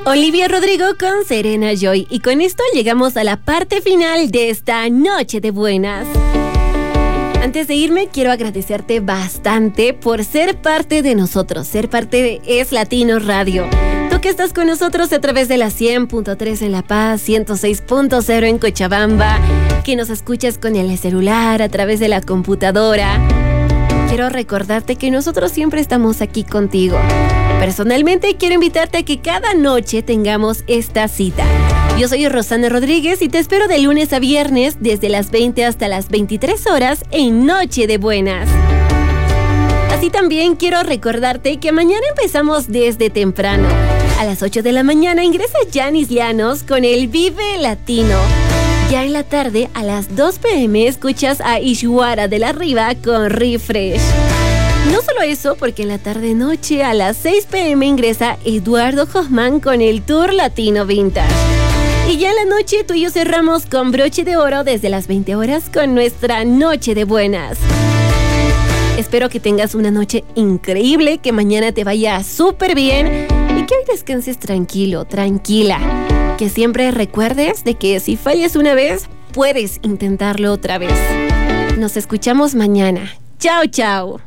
Olivia Rodrigo con Serena Joy. Y con esto llegamos a la parte final de esta noche de buenas. Antes de irme, quiero agradecerte bastante por ser parte de nosotros, ser parte de Es Latino Radio. Tú que estás con nosotros a través de la 100.3 en La Paz, 106.0 en Cochabamba, que nos escuchas con el celular, a través de la computadora. Quiero recordarte que nosotros siempre estamos aquí contigo. Personalmente quiero invitarte a que cada noche tengamos esta cita. Yo soy Rosana Rodríguez y te espero de lunes a viernes desde las 20 hasta las 23 horas en Noche de Buenas. Así también quiero recordarte que mañana empezamos desde temprano. A las 8 de la mañana ingresa Yanis Llanos con el Vive Latino. Ya en la tarde, a las 2 p.m. escuchas a Ishwara de la Riva con Refresh. No solo eso, porque en la tarde-noche a las 6 p.m. ingresa Eduardo Hoffman con el Tour Latino Vintage. Y ya en la noche tú y yo cerramos con broche de oro desde las 20 horas con nuestra Noche de Buenas. Espero que tengas una noche increíble, que mañana te vaya súper bien y que hoy descanses tranquilo, tranquila. Que siempre recuerdes de que si fallas una vez, puedes intentarlo otra vez. Nos escuchamos mañana. Chao, chao.